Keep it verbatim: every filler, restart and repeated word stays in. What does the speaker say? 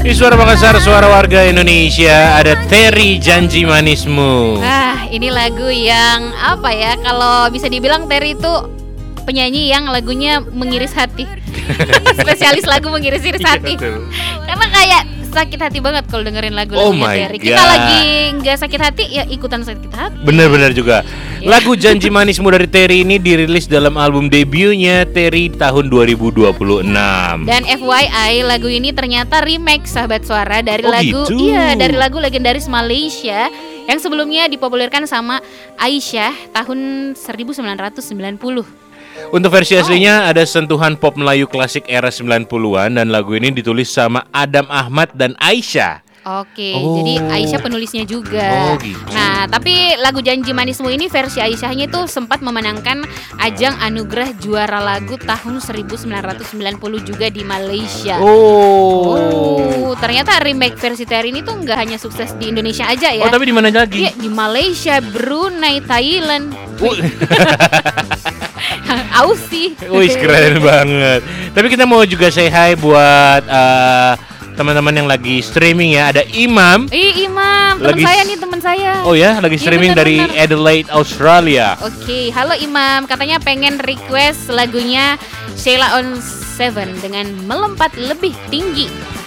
Di Suara Makassar, suara warga Indonesia, ada Terry Janji Manismu. Ah, ini lagu yang apa ya? Kalau bisa dibilang Terry itu penyanyi yang lagunya mengiris hati. Spesialis lagu mengiris-iris hati. Karena kayak sakit hati banget kalau dengerin lagu-lagunya Oh my Terry. Kita God. lagi nggak sakit hati ya ikutan sakit hati. Bener-bener juga. Lagu Janji Manismu dari Terry ini dirilis dalam album debutnya Terry tahun dua ribu dua puluh enam. Dan F Y I, lagu ini ternyata remake sahabat suara dari Oh, lagu gitu. iya dari lagu legendaris Malaysia yang sebelumnya dipopulerkan sama Aisyah tahun seribu sembilan ratus sembilan puluh. Untuk versi aslinya ada sentuhan pop Melayu klasik era sembilan puluhan dan lagu ini ditulis sama Adam Ahmad dan Aisyah. Oke, Oh. jadi Aisyah penulisnya juga. Oh, gitu. Nah, tapi lagu Janji Manismu ini versi Aisyahnya itu sempat memenangkan ajang anugerah juara lagu tahun seribu sembilan ratus sembilan puluh juga di Malaysia. Oh. Oh, ternyata remake versi Terry ini tuh nggak hanya sukses di Indonesia aja ya. Oh, tapi di mana lagi? Iya, di Malaysia, Brunei, Thailand, Oh. Aussie. Wih, keren banget. Tapi kita mau juga say hi buat uh, teman-teman yang lagi streaming ya. Ada Imam. Ih, Imam, teman Lagi saya s- nih, teman saya. Oh ya, lagi Iya, streaming dari benar-benar. Adelaide, Australia. Oke, halo Imam. Katanya pengen request lagunya Sheila on Seven dengan melompat lebih tinggi.